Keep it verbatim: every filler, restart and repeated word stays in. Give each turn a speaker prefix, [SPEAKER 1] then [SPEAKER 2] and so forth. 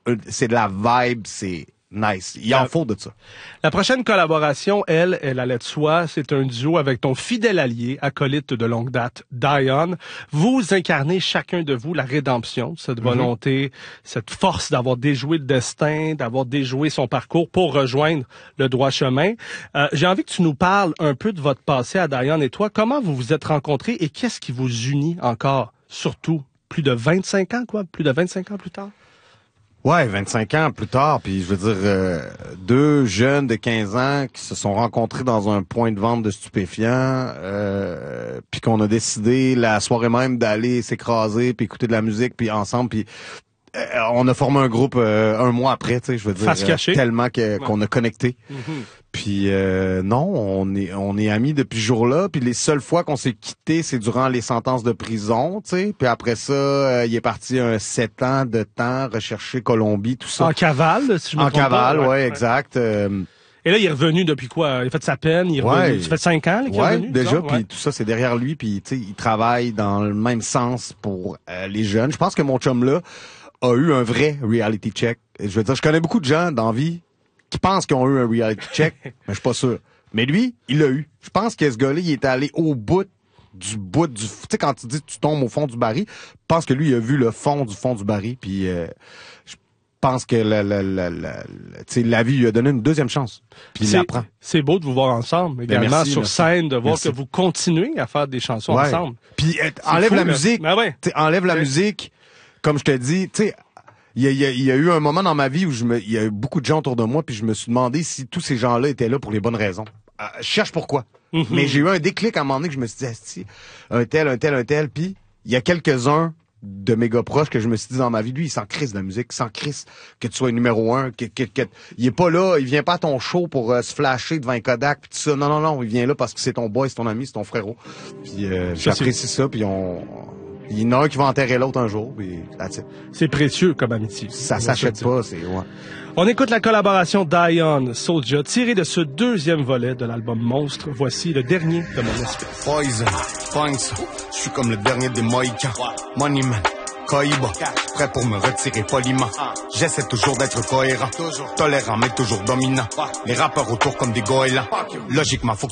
[SPEAKER 1] c'est de la vibe, c'est nice. Il en la, faut de ça.
[SPEAKER 2] La prochaine collaboration, elle, elle allait de soi. C'est un duo avec ton fidèle allié, acolyte de longue date, Dion. Vous incarnez chacun de vous la rédemption, cette volonté, mm-hmm. cette force d'avoir déjoué le destin, d'avoir déjoué son parcours pour rejoindre le droit chemin. Euh, j'ai envie que tu nous parles un peu de votre passé à Dion et toi. Comment vous vous êtes rencontrés et qu'est-ce qui vous unit encore, surtout plus de vingt-cinq ans, quoi, plus de vingt-cinq ans plus tard?
[SPEAKER 1] Ouais, vingt-cinq ans plus tard, puis je veux dire, euh, deux jeunes de quinze ans qui se sont rencontrés dans un point de vente de stupéfiants, euh, puis qu'on a décidé la soirée même d'aller s'écraser, puis écouter de la musique, puis ensemble, puis euh, on a formé un groupe euh, un mois après, tu sais, je veux dire,
[SPEAKER 2] Face cachée.
[SPEAKER 1] tellement que, qu'on a connecté.
[SPEAKER 2] Mm-hmm.
[SPEAKER 1] Puis euh, non, on est on est amis depuis ce jour-là. Puis les seules fois qu'on s'est quittés, c'est durant les sentences de prison, tu sais. Puis après ça, euh, il est parti un sept ans de temps rechercher Colombie, tout ça.
[SPEAKER 2] En cavale, si je me
[SPEAKER 1] En
[SPEAKER 2] trompe
[SPEAKER 1] cavale,
[SPEAKER 2] pas.
[SPEAKER 1] ouais,
[SPEAKER 2] ouais,
[SPEAKER 1] exact. Euh,
[SPEAKER 2] Et là, il est revenu depuis quoi? Il a fait sa peine, il est revenu.
[SPEAKER 1] ouais.
[SPEAKER 2] Ça fait cinq ans là, qu'il
[SPEAKER 1] ouais,
[SPEAKER 2] est revenu?
[SPEAKER 1] déjà,
[SPEAKER 2] ouais.
[SPEAKER 1] puis tout ça, c'est derrière lui. Puis tu sais, il travaille dans le même sens pour euh, les jeunes. Je pense que mon chum-là a eu un vrai reality check. Je veux dire, je connais beaucoup de gens dans la vie qui pensent qu'ils ont eu un reality check, mais je suis pas sûr. Mais lui, il l'a eu. Je pense que ce gars-là, il est allé au bout du bout du... Tu sais, quand tu dis que tu tombes au fond du baril, je pense que lui, il a vu le fond du fond du baril, puis euh, je pense que la, la, la, la, tu sais, la vie lui a donné une deuxième chance, puis il l'apprend.
[SPEAKER 2] C'est beau de vous voir ensemble, également
[SPEAKER 1] ben merci,
[SPEAKER 2] sur
[SPEAKER 1] merci.
[SPEAKER 2] scène, de voir
[SPEAKER 1] merci.
[SPEAKER 2] que vous continuez à faire des chansons
[SPEAKER 1] ouais.
[SPEAKER 2] ensemble.
[SPEAKER 1] Puis euh, enlève
[SPEAKER 2] fou,
[SPEAKER 1] la
[SPEAKER 2] là.
[SPEAKER 1] musique,
[SPEAKER 2] ben ouais.
[SPEAKER 1] tu sais, enlève la
[SPEAKER 2] ouais.
[SPEAKER 1] musique, comme je te dis, tu sais... Il y, a, il, y a, il y a eu un moment dans ma vie où je me, il y a eu beaucoup de gens autour de moi, puis je me suis demandé si tous ces gens-là étaient là pour les bonnes raisons. Euh, je cherche pourquoi. Mm-hmm. Mais j'ai eu un déclic à un moment donné que je me suis dit, asti, un tel, un tel, un tel, puis il y a quelques-uns de mes gars proches que je me suis dit dans ma vie, lui, il s'en crisse de la musique, il s'en crisse que tu sois numéro un, que, que, que il est pas là, il vient pas à ton show pour euh, se flasher devant un Kodak, puis tout ça. Non, non, non, il vient là parce que c'est ton boy, c'est ton ami, c'est ton frérot. Puis euh, j'apprécie ça, puis on... Il y en a un qui va enterrer l'autre un jour, puis that's it.
[SPEAKER 2] C'est précieux comme amitié.
[SPEAKER 1] Ça s'achète pas, c'est... Ouais.
[SPEAKER 2] On écoute la collaboration Dion Soulja, tirée de ce deuxième volet de l'album Monstre. Voici le dernier de mon espèce.
[SPEAKER 3] Poison, Punks, je suis comme le dernier des Mohicans. Money Man, Cohiba, prêt pour me retirer poliment. J'essaie toujours d'être cohérent, tolérant mais toujours dominant. Les rappeurs autour comme des goélands. Logiquement, faut que